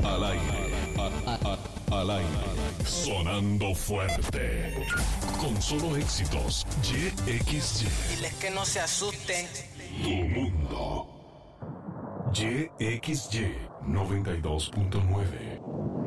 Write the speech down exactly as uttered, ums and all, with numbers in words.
Al aire. A- a- a- al aire. Sonando fuerte. Con solo éxitos. Y X Y. Diles que no se asusten. Tu mundo. Y X Y noventa y dos punto nueve.